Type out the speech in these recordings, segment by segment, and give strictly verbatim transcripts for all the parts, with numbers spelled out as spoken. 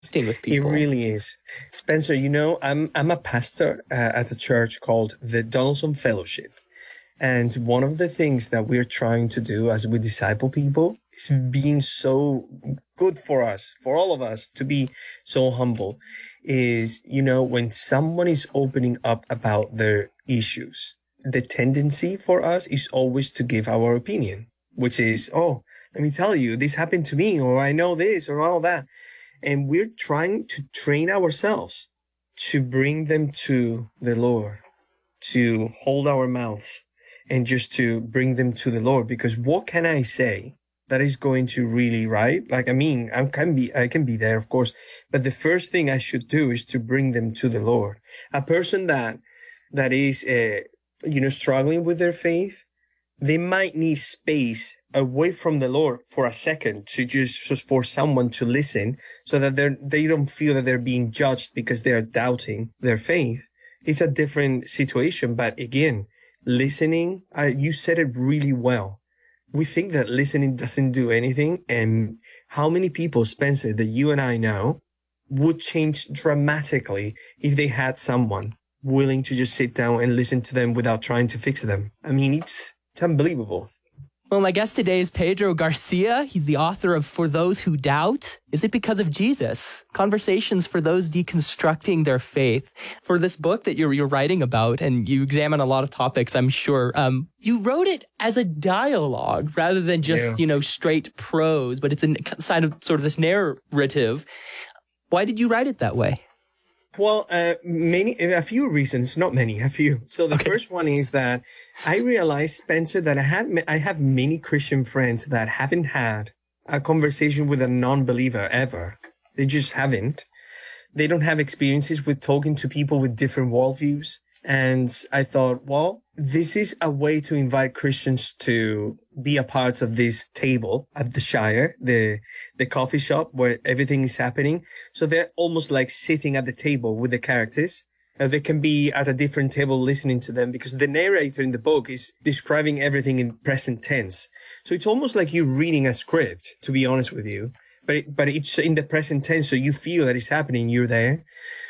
with It people. really is. Spencer, you know, I'm I'm a pastor uh, at a church called the Donaldson Fellowship. And one of the things that we're trying to do as we disciple people is being so good for us, for all of us to be so humble is, you know, when someone is opening up about their issues, the tendency for us is always to give our opinion, which is, oh, let me tell you, this happened to me, or I know this, or all that. And we're trying to train ourselves to bring them to the Lord, to hold our mouths and just to bring them to the Lord. Because what can I say that is going to really, right? Like, I mean, I can be, I can be there, of course, but the first thing I should do is to bring them to the Lord. A person that, that is, uh, you know, struggling with their faith, they might need space away from the Lord for a second to just, just for someone to listen so that they're, they don't feel that they're being judged because they are doubting their faith. It's a different situation. But again, listening, uh, you said it really well. We think that listening doesn't do anything. And how many people, Spencer, that you and I know would change dramatically if they had someone willing to just sit down and listen to them without trying to fix them. I mean, it's, it's unbelievable. Well, my guest today is Pedro Garcia. He's the author of For Those Who Doubt. Is it because of Jesus? Conversations for those deconstructing their faith. For this book that you're, you're writing about, and you examine a lot of topics, I'm sure, um, you wrote it as a dialogue rather than just, yeah. you know, straight prose, but it's a side of sort of this narrative. Why did you write it that way? Well, uh, many, a few reasons, not many, a few. So the okay. first one is that I realized, Spencer, that I had, I have many Christian friends that haven't had a conversation with a non-believer ever. They just haven't. They don't have experiences with talking to people with different worldviews. And I thought, well, this is a way to invite Christians to be a part of this table at the Shire, the, the coffee shop where everything is happening. So they're almost like sitting at the table with the characters. Uh, they can be at a different table listening to them because the narrator in the book is describing everything in present tense. So it's almost like you're reading a script, to be honest with you, but it, but it's in the present tense. So you feel that it's happening. You're there.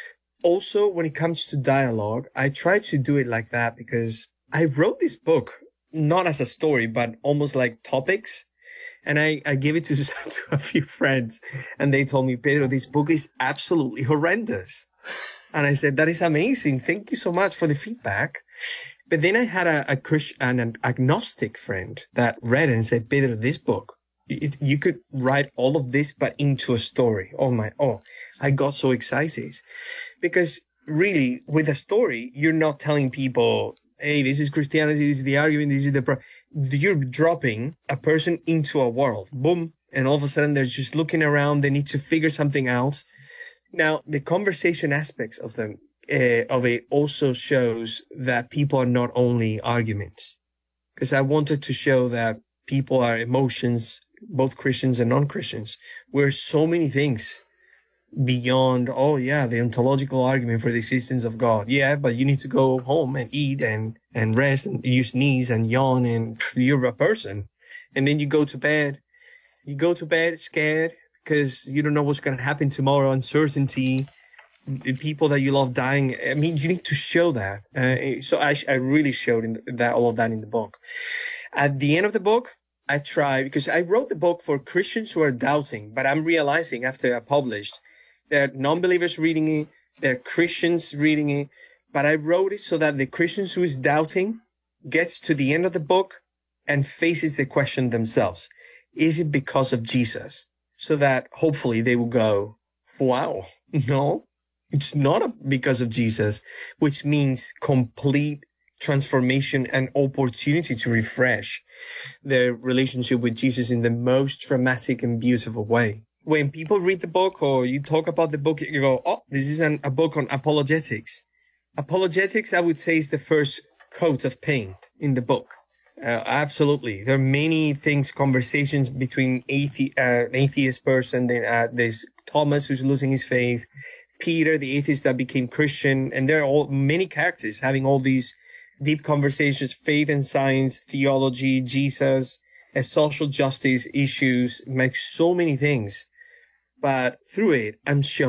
Also, when it comes to dialogue, I try to do it like that because I wrote this book, not as a story, but almost like topics. And I, I gave it to, to a few friends and they told me, Pedro, this book is absolutely horrendous. And I said, that is amazing. Thank you so much for the feedback. But then I had a, a Christian, an agnostic friend that read it and said, Pedro, this book, It, you could write all of this, but into a story. Oh my, oh, I got so excited because really with a story, you're not telling people, hey, this is Christianity, this is the argument, this is the, pro-. You're dropping a person into a world, boom. And all of a sudden they're just looking around. They need to figure something out. Now, the conversation aspects of them, uh, of it also shows that people are not only arguments, because I wanted to show that people are emotions, both Christians and non-Christians. We're so many things beyond, oh yeah, the ontological argument for the existence of God. Yeah, but you need to go home and eat and, and rest and you sneeze and yawn and you're a person. And then you go to bed. You go to bed scared because you don't know what's going to happen tomorrow, uncertainty, the people that you love dying. I mean, you need to show that. Uh, so I, I really showed in that, all of that in the book. At the end of the book, I try, because I wrote the book for Christians who are doubting, but I'm realizing after I published, there are non-believers reading it, there are Christians reading it, but I wrote it so that the Christians who is doubting gets to the end of the book and faces the question themselves. Is it because of Jesus? So that hopefully they will go, wow, no, it's not because of Jesus, which means complete transformation and opportunity to refresh their relationship with Jesus in the most dramatic and beautiful way. When people read the book or you talk about the book, you go, oh, this is an, a book on apologetics. Apologetics, I would say, is the first coat of paint in the book. Uh, absolutely. There are many things, conversations between athe- uh, an atheist person, then uh, there's Thomas who's losing his faith, Peter, the atheist that became Christian, and there are all many characters having all these deep conversations, faith and science, theology, Jesus, and social justice issues, like so many things. but through it, I'm showing